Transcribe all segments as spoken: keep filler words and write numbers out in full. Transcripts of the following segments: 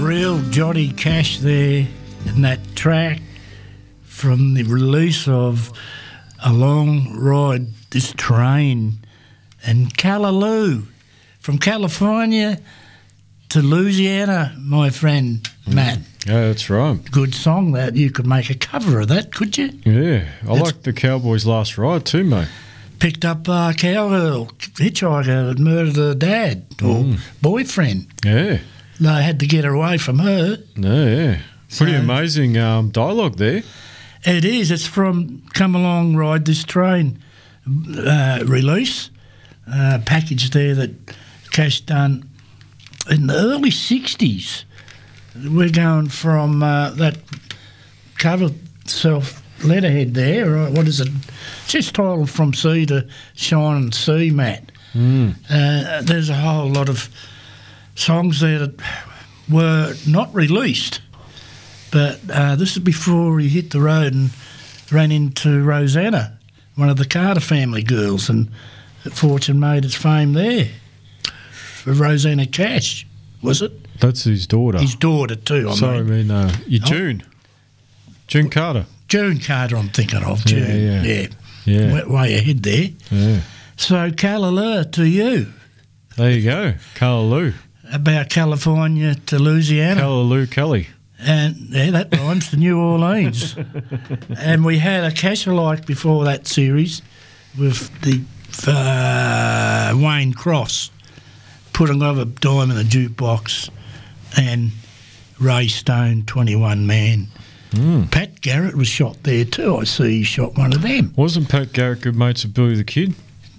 real Johnny Cash there in that track from the release of A Long Ride This Train, and Callaloo, from California to Louisiana, my friend Matt. Mm. Yeah, that's right. Good song that. You could make a cover of that, could you? Yeah, I It's- like the Cowboys' Last Ride too, mate. Picked up a cowgirl, hitchhiker that murdered her dad or Mm. boyfriend. Yeah, They had to get her away from her. no, yeah. Pretty So- amazing um, dialogue there. It is. It's from Come Along Ride This Train uh, release, uh, package there that Cash done in the early sixties. We're going from uh, that cover self letterhead there. Or what is it? It's just titled From Sea to Shining Sea, Matt. Mm. Uh, there's a whole lot of songs there that were not released. But uh, this is before he hit the road and ran into Rosanna, one of the Carter family girls, and Fortune made its fame there. For Rosanna Cash, was it? That's his daughter. His daughter too, I Sorry, I mean. mean, uh, you June. June Carter. June Carter I'm thinking of, June. Yeah, yeah. yeah. Yeah. Way, way ahead there. Yeah. So, Callaloo to you, There you go. Callaloo. about California to Louisiana. Callaloo Kelly. And yeah, that rhymes to New Orleans. And we had a cash-alike before that series with the uh, Wayne Cross putting over Diamond in a Jukebox and Ray Stone, twenty-one man. Mm. Pat Garrett was shot there too. I see he shot one of them. Wasn't Pat Garrett good mates with Billy the Kid?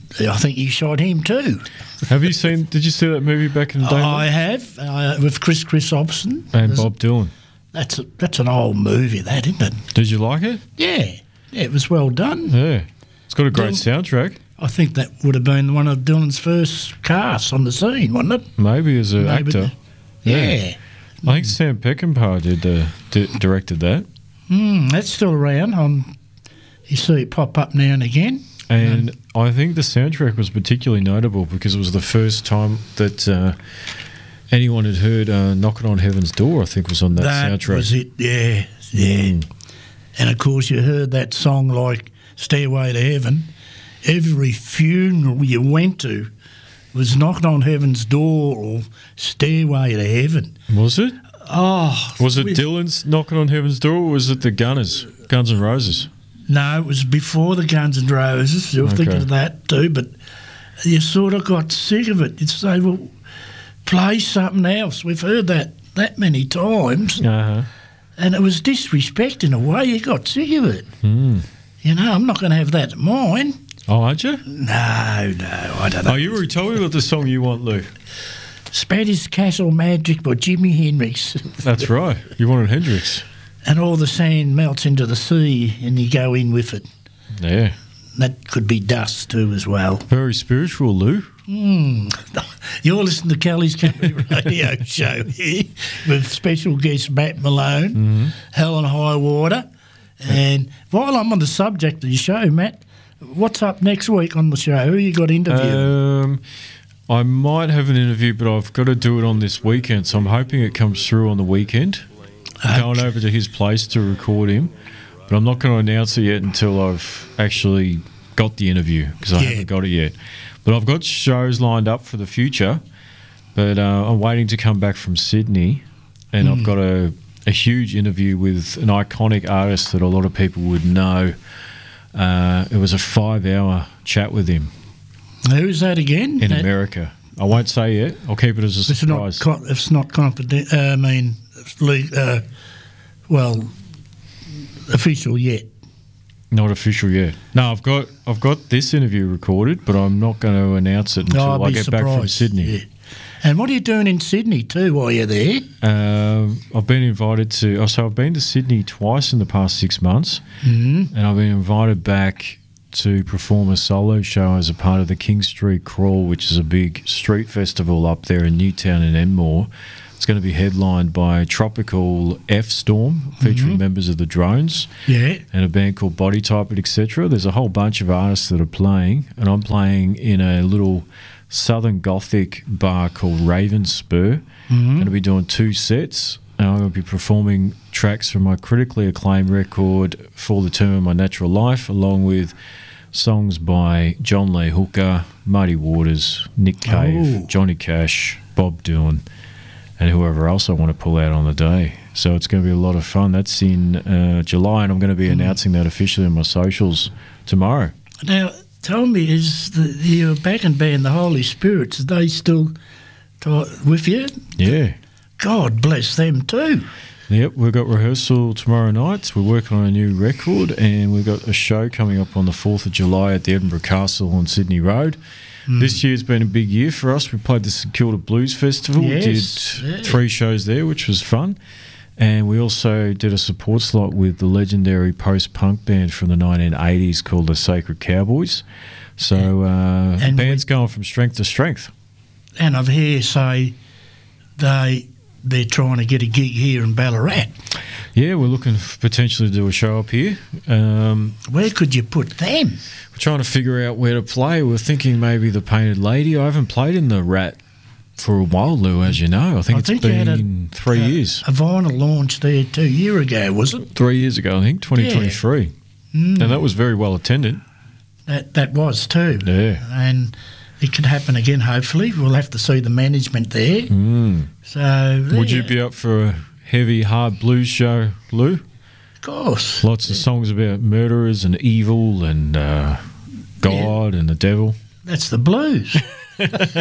I think he shot him too. Have you seen, did you see that movie back in the day? I have, uh, with Chris Christopherson. and There's- Bob Dylan. That's, a, that's an old movie, that, isn't it? Did you like it? Yeah. Yeah, it was well done. Yeah. It's got a great Dylan- soundtrack. I think that would have been one of Dylan's first casts on the scene, wasn't it? Maybe as an Maybe actor. the- yeah. I think Sam Peckinpah did uh, di- directed that. Mm, that's still around. Um, you see it pop up now and again. And I think the soundtrack was particularly notable because it was the first time that uh, anyone had heard uh, Knocking on Heaven's Door, I think, was on that, That soundtrack. was it, yeah, yeah. Mm. And, of course, you heard that song like Stairway to Heaven. Every funeral you went to was Knocking on Heaven's Door or Stairway to Heaven. Was it? Oh. Was it we- Dylan's Knocking on Heaven's Door or was it the Gunners, Guns N' Roses? No, it was before the Guns N' Roses. You were Okay. thinking of that too, but you sort of got sick of it. You'd say, well, play something else. We've heard that that many times. Uh-huh. And it was disrespect in a way. You got sick of it. Mm. You know, I'm not going to have that at mine. Oh, aren't you? No, no, I don't know. Oh, you already told me about the song you want, Lou. Spanish Castle Magic by Jimi Hendrix. That's right. You wanted Hendrix. And all the sand melts into the sea and you go in with it. Yeah. That could be dust too as well. Very spiritual, Lou. Mm. You're listening to Kelly's Country Radio Show here with special guest Matt Malone, Mm-hmm. Helen Highwater. And while I'm on the subject of your show, Matt, what's up next week on the show? Who you got interviewed? Um, I might have an interview, but I've got to do it on this weekend, so I'm hoping it comes through on the weekend. I'm going over to his place to record him, but I'm not going to announce it yet until I've actually got the interview because I Yeah. haven't got it yet. But I've got shows lined up for the future, but uh, I'm waiting to come back from Sydney, and I've got a, a huge interview with an iconic artist that a lot of people would know. Uh, it was a five-hour chat with him Who's that again? in That- America. I won't say yet. I'll keep it as a It's not. surprise. Con- it's not confident. Uh, I mean, it's le- uh, well, official yet. Not official yet. No, I've got I've got this interview recorded, but I'm not going to announce it until Oh, I'd I be get back from surprised, Sydney. yeah. And what are you doing in Sydney too while you're there? Um, I've been invited to. Oh, so I've been to Sydney twice in the past six months, Mm-hmm. and I've been invited back to perform a solo show as a part of the King Street Crawl, which is a big street festival up there in Newtown and Enmore. It's going to be headlined by Tropical F Storm, featuring Mm-hmm. members of the Drones. Yeah. And a band called Body Type, et cetera. There's a whole bunch of artists that are playing, and I'm playing in a little southern gothic bar called Raven Spur. Mm-hmm. Going to be doing two sets. And I'm going to be performing tracks from my critically acclaimed record For the Term of My Natural Life, along with songs by John Lee Hooker, Muddy Waters, Nick Cave, Oh. Johnny Cash, Bob Dylan, and whoever else I want to pull out on the day. So it's going to be a lot of fun. That's in uh, July, and I'm going to be announcing that officially on my socials tomorrow. Now, tell me, is the, your backing band, the Holy Spirits, are they still t- with you? Yeah. God bless them too. Yep, we've got rehearsal tomorrow night. We're working on a new record, and we've got a show coming up on the fourth of July at the Edinburgh Castle on Sydney Road. Mm. This year's been a big year for us. We played the St Kilda Blues Festival. Yes, We did yeah. three shows there, which was fun. And we also did a support slot with the legendary post-punk band from the nineteen eighties called the Sacred Cowboys. So uh, And band's we- going from strength to strength. And I've heard say they, they're trying to get a gig here in Ballarat. Yeah, we're looking f- potentially to do a show up here. Um, Where could you put them? We're trying to figure out where to play. We're thinking maybe the Painted Lady. I haven't played in the Rat for a while, Lou, as you know. I think I it's think you had a- been three a, years. A vinyl launch there two year ago, was it? Three years ago, I think, twenty twenty-three. Mm. And that was very well attended. That that was too. Yeah. And it could happen again, hopefully. We'll have to see the management there. Mm. So Would yeah, you be up for a heavy, hard blues show, Lou? Of course. Lots of songs about murderers and evil and uh, God and the devil. That's the blues. we,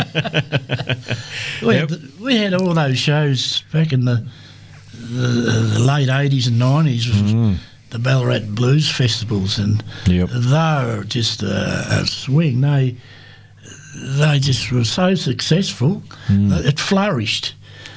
Yep. had, we had all those shows back in the, the, the late eighties and nineties with Mm. the Ballarat Blues Festivals, and Yep. they were just a, a swing. They they just were so successful. Mm. It flourished.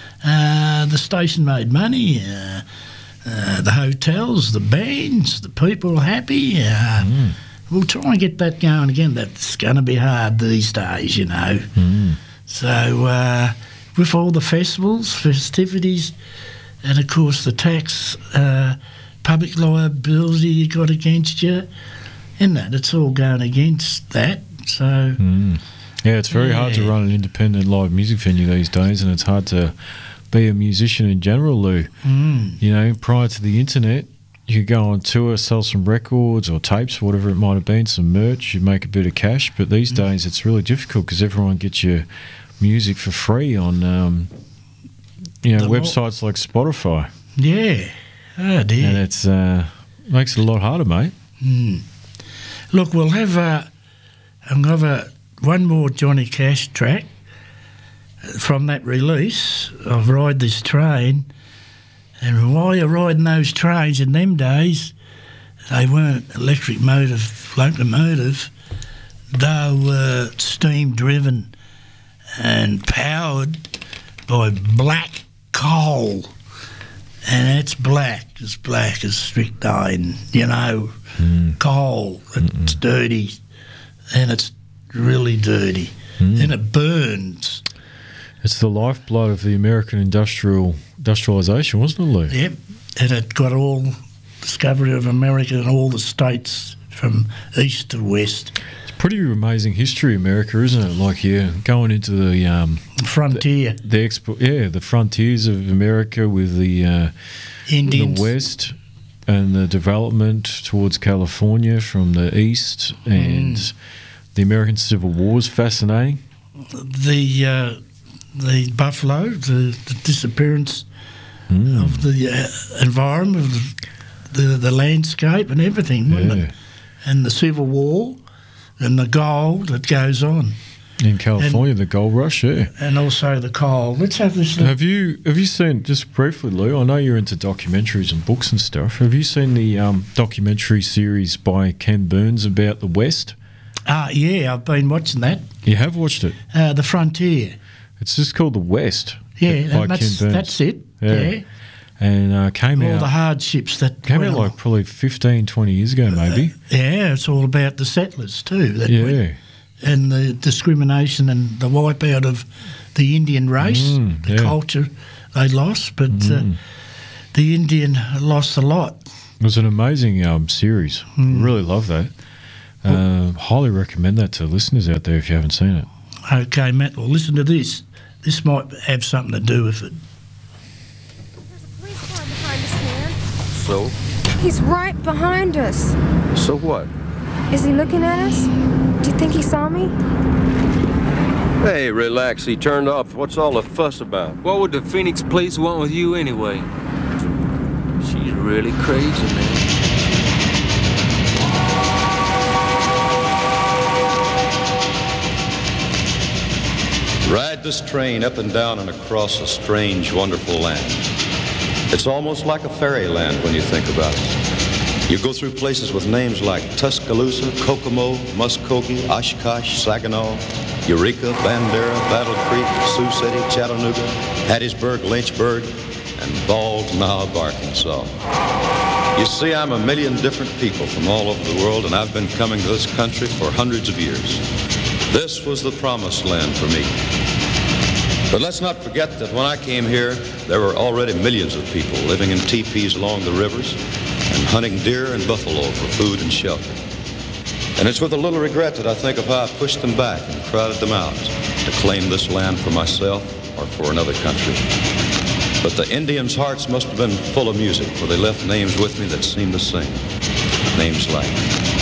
Uh, the station made money. Uh, uh, the hotels, the bands, the people were happy. Uh, Mm. We'll try and get that going again. That's going to be hard these days, you know. Mm. So uh, with all the festivals, festivities, and of course the tax, uh, public liability you got against you, and that, it's all going against that. So Mm. Yeah, it's very hard to Yeah. run an independent live music venue these days, and it's hard to be a musician in general, Lou. mm, You know, prior to the internet, you could go on tour, sell some records or tapes, whatever it might have been, some merch, you make a bit of cash. But these days it's really difficult because everyone gets your music for free on, um, you know, The more- websites like Spotify. yeah, oh dear. And it's uh, makes it a lot harder, mate. Mm. Look, we'll have uh, I'm gonna have a, one more Johnny Cash track from that release of Ride This Train. And while you're riding those trains in them days, they weren't electric motive locomotive. They were steam driven and powered by black coal. And it's black, as black as strychnine, you know, Mm. coal. It's dirty, and it's really dirty, Mm. and it burns. It's the lifeblood of the American industrial industrialisation, wasn't it, Lou? Yep, and it got all discovery of America and all the states from east to west. It's pretty amazing history, America, isn't it? Like, yeah, going into the um, Frontier, the expo- yeah, the frontiers of America with the uh, Indians. the west and the development towards California from the east, and Mm. the American Civil War is fascinating. the uh, the buffalo, the, the disappearance Mm. of the uh, environment, of the, the the landscape, and everything, wasn't Yeah. it? And the Civil War, and the gold that goes on, In California, the gold rush, yeah. and also the coal. Let's have this. Look. Have you have you seen, just briefly, Lou? I know you're into documentaries and books and stuff. Have you seen the um, documentary series by Ken Burns about the West? Ah, yeah, I've been watching that. You have watched it. Uh, the Frontier. It's just called The West. Yeah, by and that's, Ken Burns. that's it. Yeah. Yeah. And uh, came All out the hardships that came went out on. like probably fifteen, twenty years ago, maybe. Yeah, it's all about the settlers too. That Yeah. went, and the discrimination and the wipeout of the Indian race, Mm, the yeah. culture they lost, but Mm. uh, the Indian lost a lot. It was an amazing um, series. Mm. Really love that. Uh, highly recommend that to listeners out there if you haven't seen it. Okay, Matt, well, listen to this. this might have something to do with it. There's a police car behind us, man. So? He's right behind us. So what? Is he looking at us? Do you think he saw me? Hey, relax. He turned off. What's all the fuss about? What would the Phoenix police want with you anyway? She's really crazy, man. Ride this train up and down and across a strange, wonderful land. It's almost like a fairyland when you think about it. You go through places with names like Tuscaloosa, Kokomo, Muskogee, Oshkosh, Saginaw, Eureka, Bandera, Battle Creek, Sioux City, Chattanooga, Hattiesburg, Lynchburg, and Bald Knob, Arkansas. You see, I'm a million different people from all over the world, and I've been coming to this country for hundreds of years. This was the promised land for me. But let's not forget that when I came here, there were already millions of people living in teepees along the rivers and hunting deer and buffalo for food and shelter. And it's with a little regret that I think of how I pushed them back and crowded them out to claim this land for myself or for another country. But the Indians' hearts must have been full of music, for they left names with me that seemed the same. Names like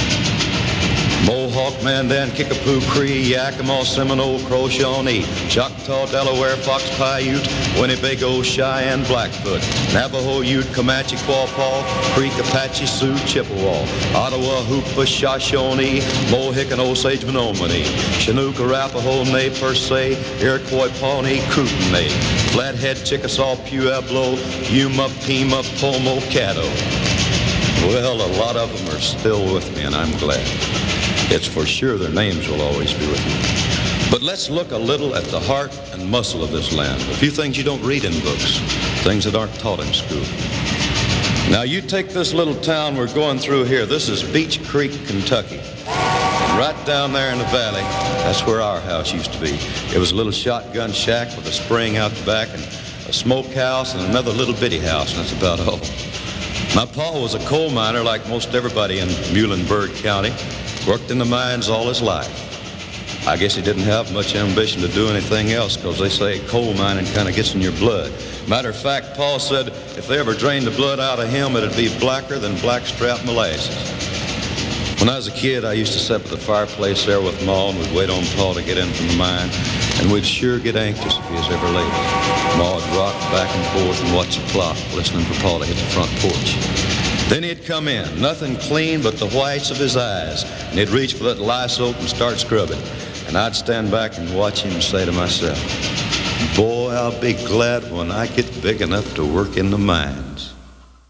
Mohawk, Mandan, Kickapoo, Cree, Yakima, Seminole, Crow, Shawnee, Choctaw, Delaware, Fox, Paiute, Winnebago, Cheyenne, Blackfoot, Navajo, Ute, Comanche, Quapaw, Creek, Apache, Sioux, Chippewa, Ottawa, Hoopa, Shoshone, Mohican, Osage, Menominee, Chinook, Arapaho, Nez Perce, Iroquois, Pawnee, Kootenai, Flathead, Chickasaw, Pueblo, Yuma, Pima, Pomo, Caddo. Well, a lot of them are still with me, and I'm glad. It's for sure their names will always be with me. But let's look a little at the heart and muscle of this land. A few things you don't read in books, things that aren't taught in school. Now, you take this little town we're going through here. This is Beech Creek, Kentucky. And right down there in the valley, that's where our house used to be. It was a little shotgun shack with a spring out the back and a smokehouse and another little bitty house, and that's about all. My pa was a coal miner like most everybody in Muhlenberg County. Worked in the mines all his life. I guess he didn't have much ambition to do anything else, because they say coal mining kind of gets in your blood. Matter of fact, Paul said if they ever drained the blood out of him, it'd be blacker than blackstrap molasses. When I was a kid, I used to sit by the fireplace there with Ma, and we'd wait on Pa to get in from the mine, and we'd sure get anxious if he was ever late. Ma would rock back and forth and watch the clock, listening for Pa to hit the front porch. Then he'd come in, nothing clean but the whites of his eyes, and he'd reach for that lye soap and start scrubbing. And I'd stand back and watch him and say to myself, boy, I'll be glad when I get big enough to work in the mines.